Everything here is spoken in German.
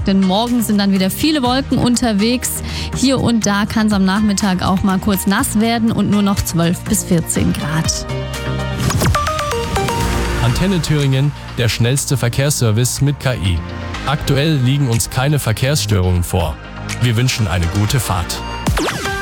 denn morgen sind dann wieder viele Wolken unterwegs. Hier und da kann es am Nachmittag auch mal kurz nass werden und nur noch 12 bis 14 Grad. Antenne Thüringen, der schnellste Verkehrsservice mit KI. Aktuell liegen uns keine Verkehrsstörungen vor. Wir wünschen eine gute Fahrt.